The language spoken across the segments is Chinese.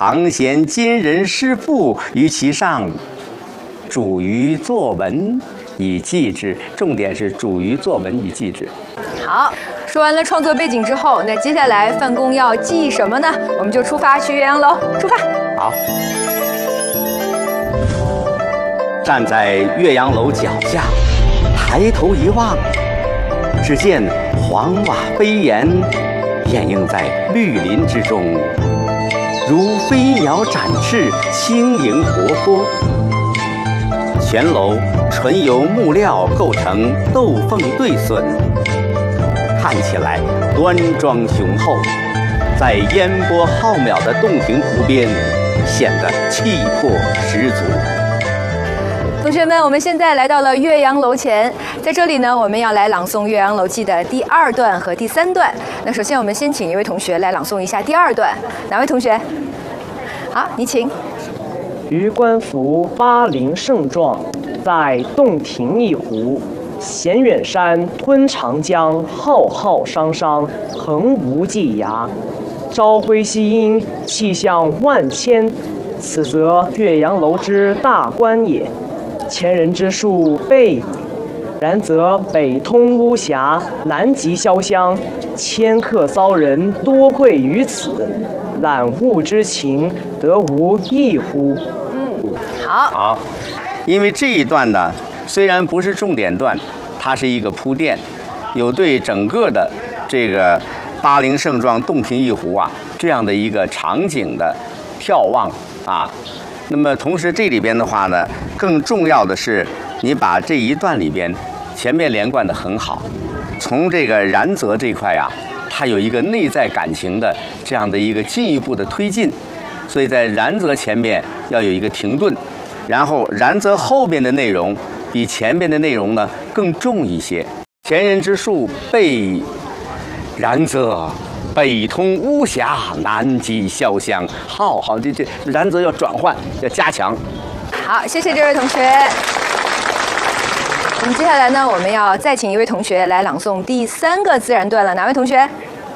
常贤今人诗赋于其上，主于作文以记之。重点是主于作文以记之。 好，说完了创作背景之后，那接下来范公要记什么呢？我们就出发去岳阳楼，出发。 好，站在岳阳楼脚下，抬头一望，只见黄瓦飞檐，掩映在绿林之中，如飞鸟展翅，轻盈活泼。全楼纯由木料构成斗凤对笋，看起来端庄雄厚，在烟波浩渺的洞庭湖边显得气魄十足。 同学们，我们现在来到了岳阳楼前，在这里呢，我们要来朗诵《岳阳楼记》的第2段和第3段。那首先，我们先请一位同学来朗诵一下第2段，哪位同学？好，你请。 余观夫巴陵胜状，在洞庭一湖。衔远山，吞长江，浩浩汤汤，横无际涯。朝晖夕阴，气象万千。此则岳阳楼之大观也。前人之述备矣。然则北通巫峡，南极潇湘，迁客骚人多会于此，览物之情，得无异乎？ 好， 因为这一段呢，虽然不是重点段，它是一个铺垫，有对整个的这个巴陵胜状、洞庭一湖啊这样的一个场景的眺望啊。那么同时这里边的话呢，更重要的是你把这一段里边前面连贯的很好，从这个然则这块啊，它有一个内在感情的这样的一个进一步的推进，所以在然则前面要有一个停顿，然后然则后边的内容比前边的内容呢更重一些。前人之述备然则北通巫峡，南极潇湘。好，这然则要转换，要加强。 好，谢谢这位同学。我们接下来呢，我们要再请一位同学来朗诵第3个自然段了。哪位同学？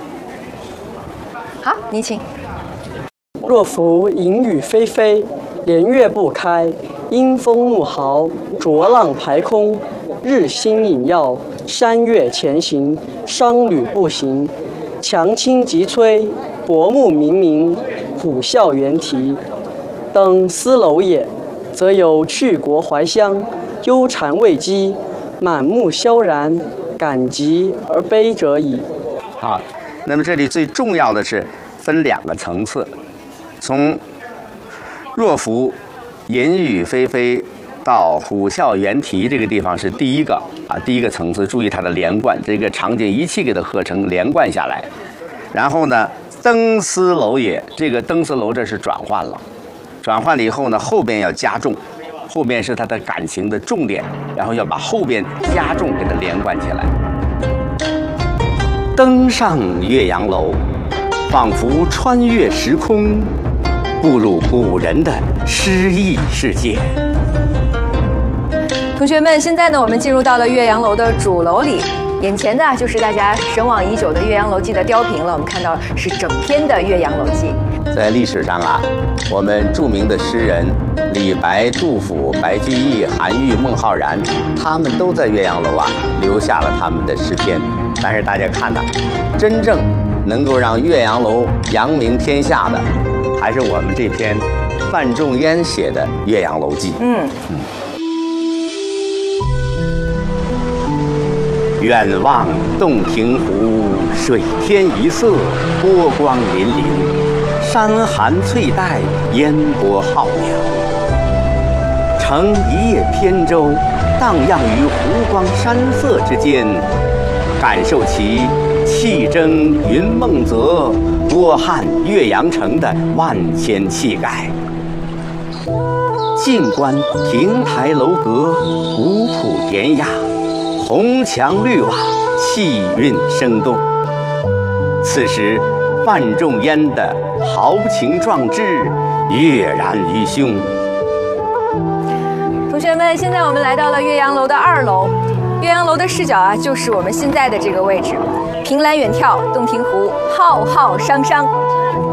好，你请。 若夫淫雨霏霏，连月不开，阴风怒号，浊浪排空，日星隐曜，山岳前行，商旅步行，强倾急摧，薄暮冥冥，虎啸猿啼。登斯楼也，则有去国怀乡，忧谗畏讥，满目萧然，感极而悲者矣。 好，那么这里最重要的是分2个层次，从若夫淫雨霏霏到虎啸猿啼这个地方是第一个层次，注意它的连贯，这个场景一气给它合成连贯下来。然后呢，登斯楼也，这个登斯楼这是转换了，转换了以后呢，后边要加重，后边是它的感情的重点，然后要把后边加重给它连贯起来。登上岳阳楼，仿佛穿越时空，步入古人的诗意世界。 同学们，现在呢，我们进入到了岳阳楼的主楼里，眼前的就是大家神往已久的《岳阳楼记》的雕屏了。我们看到是整篇的《岳阳楼记》。 在历史上啊，我们著名的诗人李白、杜甫、白居易、韩愈、孟浩然，他们都在岳阳楼啊留下了他们的诗篇。但是大家看呐，真正能够让岳阳楼扬名天下的，还是我们这篇范仲淹写的《岳阳楼记》。远望洞庭湖，水天一色，波光粼粼，山寒翠带，烟波浩渺。乘一叶扁舟，荡漾于湖光山色之间，感受其气蒸云梦泽，波撼岳阳城的万千气概。近观亭台楼阁，古朴典雅，红墙绿瓦，气韵生动。此时，范仲淹的豪情壮志跃然于胸。 同学们，现在我们来到了岳阳楼的2楼。岳阳楼的视角啊，就是我们现在的这个位置，凭栏远眺，洞庭湖浩浩汤汤。